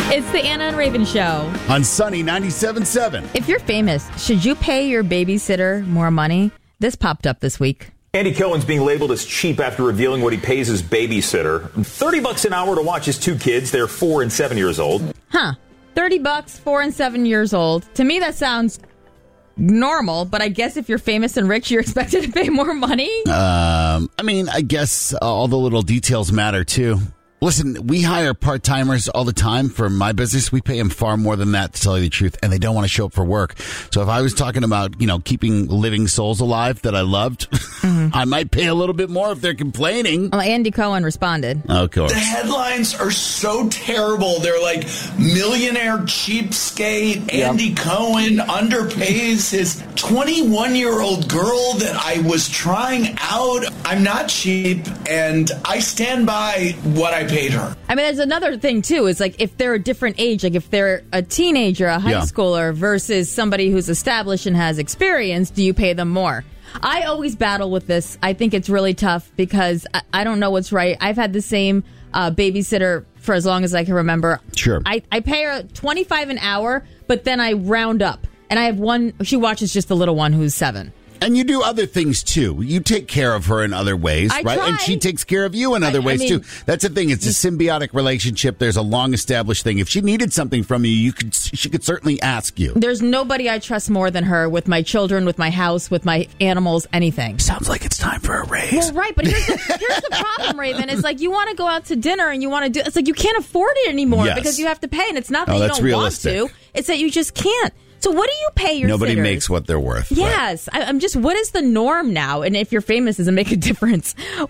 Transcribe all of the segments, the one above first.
It's the Anna and Raven Show. On Sunny 97.7. If you're famous, should you pay your babysitter more money? This popped up this week. Andy Cohen's being labeled as cheap after revealing what he pays his babysitter. $30 an hour to watch his two kids. They're 4 and 7 years old. Huh. $30, 4 and 7 years old. To me, that sounds normal, but I guess if you're famous and rich, you're expected to pay more money? I guess all the little details matter, too. Listen, we hire part-timers all the time for my business. We pay them far more than that, to tell you the truth, and they don't want to show up for work. So if I was talking about, keeping living souls alive that I loved, I might pay a little bit more if they're complaining. Well, Andy Cohen responded. Of course. The headlines are so terrible. They're like, millionaire cheapskate, Andy Cohen underpays his 21-year-old girl that I was trying out. I'm not cheap, and I stand by what I paid her. I mean, there's another thing, too, is like if they're a different age, like if they're a teenager, a high schooler versus somebody who's established and has experience, do you pay them more? I always battle with this. I think it's really tough because I don't know what's right. I've had the same babysitter for as long as I can remember. Sure. I pay her $25 an hour, but then I round up. And I have one, she watches just the little one who's 7. And you do other things, too. You take care of her in other ways, right? Try. And she takes care of you in other ways, too. That's the thing. It's a symbiotic relationship. There's a long-established thing. If she needed something from you, she could certainly ask you. There's nobody I trust more than her with my children, with my house, with my animals, anything. Sounds like it's time for a raise. Well, right, but here's the problem, Raven. It's like you want to go out to dinner and you want to do... It's like you can't afford it anymore because you have to pay. And it's not that you don't realistic. want to. It's that you just can't. So what do you pay your Nobody sitters? makes what they're worth. Yes. Right. I'm just, what is the norm now? And if you're famous, does it make a difference?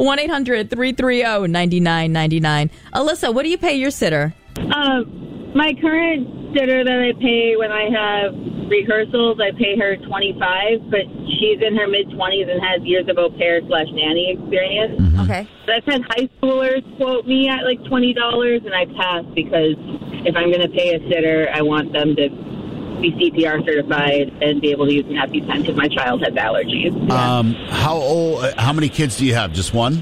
1-800-330-9999. Alyssa, what do you pay your sitter? My current sitter that I pay when I have rehearsals, I pay her $25, but she's in her mid-20s and has years of au pair/nanny experience. Mm-hmm. Okay. So I've had high schoolers quote me at like $20, and I pass because if I'm going to pay a sitter, I want them to be CPR certified and be able to use an EpiPen because my child has allergies. How many kids do you have? Just one?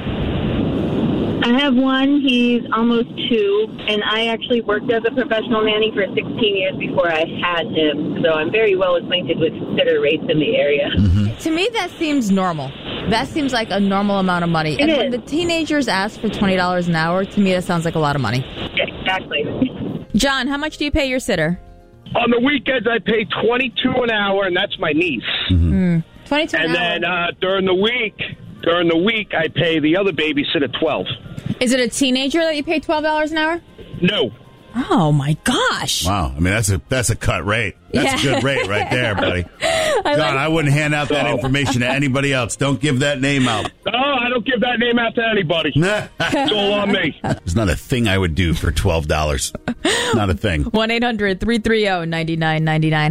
I have one. He's almost 2, and I actually worked as a professional nanny for 16 years before I had him, so I'm very well acquainted with sitter rates in the area. Mm-hmm. To me, that seems normal. That seems like a normal amount of money. And when the teenagers ask for $20 an hour, to me, that sounds like a lot of money. Yeah, exactly. John, how much do you pay your sitter? On the weekends, I pay $22 an hour, and that's my niece. Mm-hmm. $22 an hour. And then during the week, I pay the other babysitter $12. Is it a teenager that you pay $12 an hour? No. Oh my gosh! Wow, I mean that's a cut rate. That's a good rate right there, buddy. John, I wouldn't hand out that information to anybody else. Don't give that name out. No, I don't give that name out to anybody. It's all on me. There's not a thing I would do for $12. Not a thing. 1-800-330-9999.